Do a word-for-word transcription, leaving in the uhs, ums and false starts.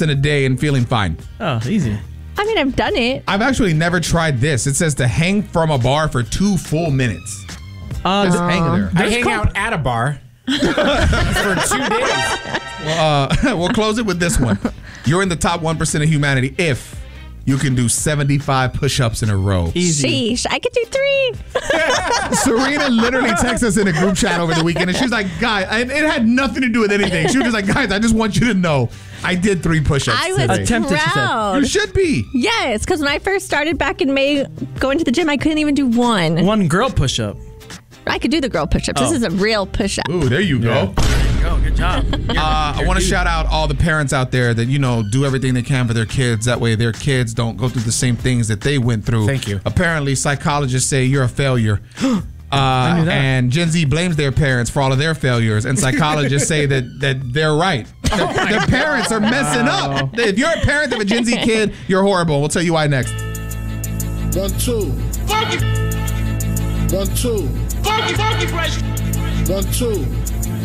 in a day and feeling fine. Oh, easy. I mean, I've done it. I've actually never tried this. It says to hang from a bar for two full minutes. Uh, Just hang there. I hang out at a bar for two days. Well, uh, we'll close it with this one. You're in the top one percent of humanity if you can do seventy-five push-ups in a row. Easy. Sheesh, I could do three. Serena literally texted us in a group chat over the weekend, and she's like, "Guys," and it had nothing to do with anything. She was just like, "Guys, I just want you to know, I did three push-ups I was today." Attempted, she said. proud. You should be. Yes, because when I first started back in May going to the gym, I couldn't even do one. One girl push-up. I could do the girl push-ups. Oh. This is a real push-up. Ooh, there you go. There you go. Good job. Uh, I want to shout out all the parents out there that, you know, do everything they can for their kids. That way their kids don't go through the same things that they went through. Thank you. Apparently, psychologists say you're a failure. Uh, knew that. and Gen Z blames their parents for all of their failures. And psychologists say that, that they're right. Their, their parents are messing up. If you're a parent of a Gen Z kid, you're horrible. We'll tell you why next. One, two. One, two. One, two.